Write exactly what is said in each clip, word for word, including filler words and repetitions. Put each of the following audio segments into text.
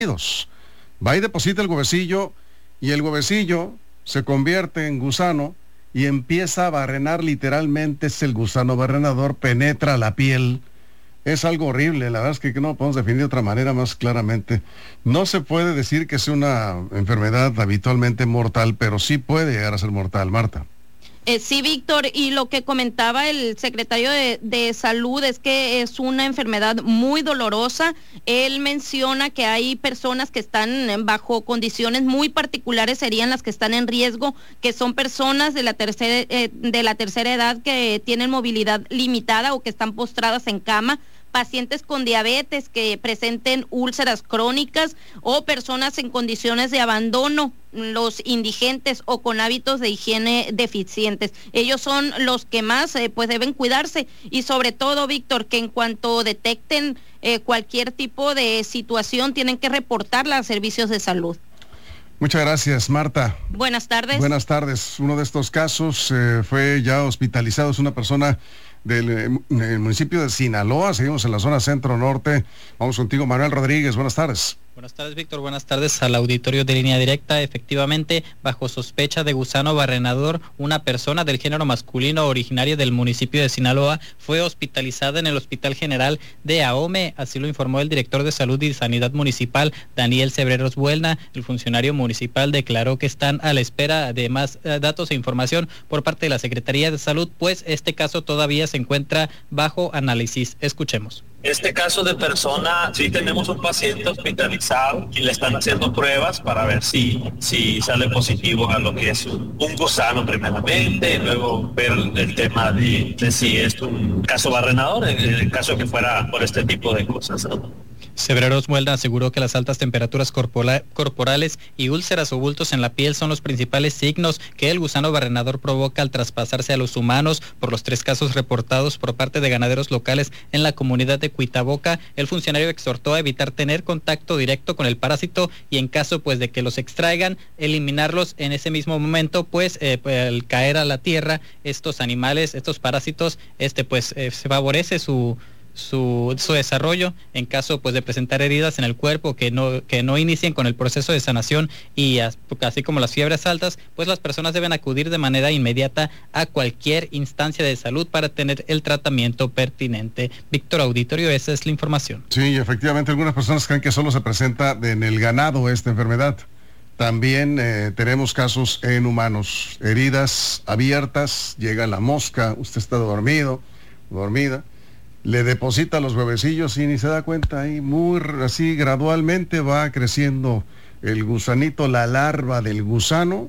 Va y deposita el huevecillo y el huevecillo se convierte en gusano y empieza a barrenar, literalmente es el gusano barrenador, penetra la piel. Es algo horrible, la verdad es que no podemos definir de otra manera más claramente. No se puede decir que sea una enfermedad habitualmente mortal, pero sí puede llegar a ser mortal, Marta. Eh, sí, Víctor, y lo que comentaba el secretario de, de Salud es que es una enfermedad muy dolorosa. Él menciona que hay personas que están bajo condiciones muy particulares, serían las que están en riesgo, que son personas de la tercera, eh, de la tercera edad que tienen movilidad limitada o que están postradas en cama, pacientes con diabetes que presenten úlceras crónicas o personas en condiciones de abandono, los indigentes o con hábitos de higiene deficientes. Ellos son los que más eh, pues deben cuidarse y sobre todo, Víctor, que en cuanto detecten eh, cualquier tipo de situación tienen que reportarla a servicios de salud. Muchas gracias, Marta. Buenas tardes. Buenas tardes. Uno de estos casos eh, fue ya hospitalizado, es una persona del, del municipio de Sinaloa. Seguimos en la zona centro-norte. Vamos contigo, Manuel Rodríguez. Buenas tardes. Buenas tardes, Víctor. Buenas tardes al auditorio de Línea Directa. Efectivamente, bajo sospecha de gusano barrenador, una persona del género masculino originaria del municipio de Sinaloa fue hospitalizada en el Hospital General de Ahome. Así lo informó el director de Salud y Sanidad Municipal, Daniel Cebreros Buelna. El funcionario municipal declaró que están a la espera de más eh, datos e información por parte de la Secretaría de Salud, pues este caso todavía se encuentra bajo análisis. Escuchemos. Este caso de persona, sí tenemos un paciente hospitalizado y le están haciendo pruebas para ver si, si sale positivo a lo que es un, un gusano primeramente, y luego ver el, el tema de, de si es un caso barrenador, en el caso que fuera por este tipo de cosas, ¿no? Cebreros Buelna aseguró que las altas temperaturas corpora, corporales y úlceras o bultos en la piel son los principales signos que el gusano barrenador provoca al traspasarse a los humanos. Por los tres casos reportados por parte de ganaderos locales en la comunidad de Cuitaboca, el funcionario exhortó a evitar tener contacto directo con el parásito y en caso pues de que los extraigan, eliminarlos en ese mismo momento, pues eh, al caer a la tierra estos animales, estos parásitos, este pues eh, se favorece su Su, su desarrollo en caso pues de presentar heridas en el cuerpo que no que no inicien con el proceso de sanación y as, así como las fiebres altas, pues las personas deben acudir de manera inmediata a cualquier instancia de salud para tener el tratamiento pertinente. Víctor, auditorio, esa es la información. Sí, efectivamente algunas personas creen que solo se presenta en el ganado esta enfermedad. También eh, tenemos casos en humanos, heridas abiertas, llega la mosca, usted está dormido, dormida, le deposita los huevecillos y ni se da cuenta, ahí muy así gradualmente va creciendo el gusanito, la larva del gusano,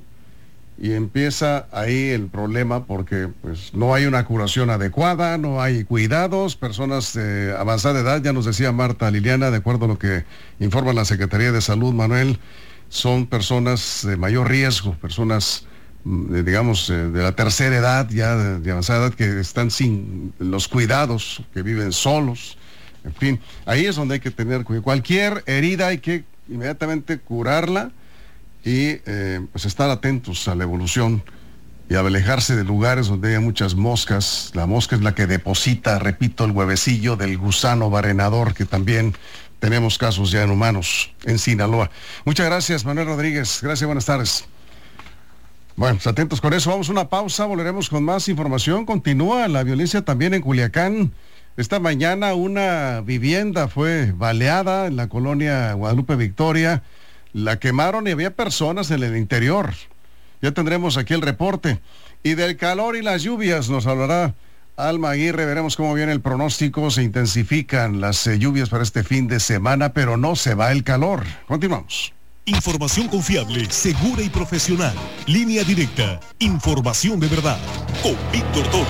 y empieza ahí el problema porque pues no hay una curación adecuada, no hay cuidados. Personas de avanzada edad, ya nos decía Marta Liliana, de acuerdo a lo que informa la Secretaría de Salud, Manuel, son personas de mayor riesgo, personas digamos, de la tercera edad, ya de, de avanzada edad, que están sin los cuidados, que viven solos, en fin, ahí es donde hay que tener cuidado. Cualquier herida hay que inmediatamente curarla y eh, pues estar atentos a la evolución y alejarse de lugares donde haya muchas moscas. La mosca es la que deposita, repito, el huevecillo del gusano barrenador, que también tenemos casos ya en humanos en Sinaloa. Muchas gracias, Manuel Rodríguez. Gracias, buenas tardes. Bueno, pues atentos con eso, vamos a una pausa, volveremos con más información. Continúa la violencia también en Culiacán. Esta mañana una vivienda fue baleada en la colonia Guadalupe Victoria, la quemaron y había personas en el interior. Ya tendremos aquí el reporte. Y del calor y las lluvias nos hablará Alma Aguirre, veremos cómo viene el pronóstico, se intensifican las eh, lluvias para este fin de semana, pero no se va el calor. Continuamos. Información confiable, segura y profesional. Línea Directa. Información de verdad. Con Víctor Torres.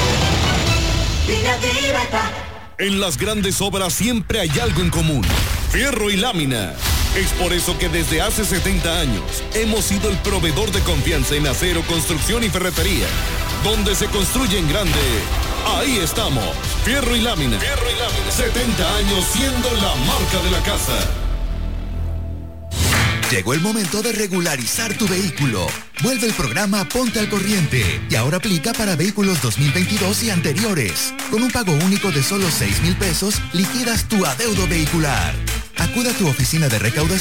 Línea Directa. En las grandes obras siempre hay algo en común. Fierro y lámina. Es por eso que desde hace setenta años hemos sido el proveedor de confianza en acero, construcción y ferretería. Donde se construye en grande, ahí estamos. Fierro y lámina. Fierro y lámina. setenta años siendo la marca de la casa. Llegó el momento de regularizar tu vehículo. Vuelve el programa Ponte al Corriente y ahora aplica para vehículos dos mil veintidós y anteriores. Con un pago único de solo seis mil pesos, liquidas tu adeudo vehicular. Acuda a tu oficina de recaudación